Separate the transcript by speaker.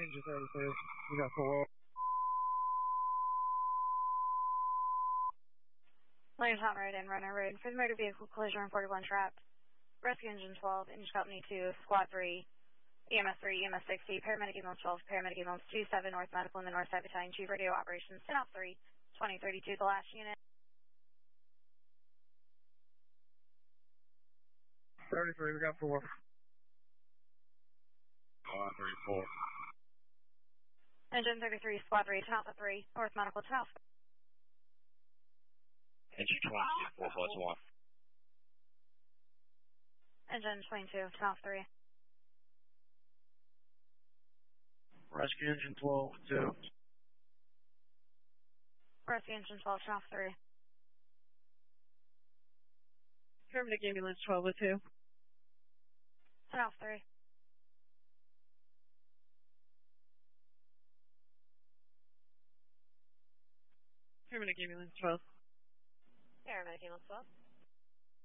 Speaker 1: Ranger 33. We got 4.
Speaker 2: Lane Tom Road and Runner Road for the motor vehicle collision reported 1 trapped. Rescue Engine 12, Engine Company 2, Squad 3, EMS 3, EMS 60, Paramedic Ambulance 12, Paramedic Ambulance 27, North Medical in the North Side Battalion, Chief Radio Operations, 10 off 3, 2032, the last unit.
Speaker 1: 33, we got 4.
Speaker 3: 34.
Speaker 2: Engine 33, Squad 3, 10 Alpha 3, North Medical, 10 Alpha.
Speaker 3: Engine 22, 4 plus 1.
Speaker 2: Engine 22, 10 Alpha 3.
Speaker 1: Rescue Engine 12, 2.
Speaker 2: Rescue Engine 12, 10 Alpha 3.
Speaker 4: Paramedic Ambulance 12 with 2.
Speaker 2: 10 Alpha 3.
Speaker 4: Paramedic Ambulance 12.
Speaker 2: Paramedic Ambulance 12.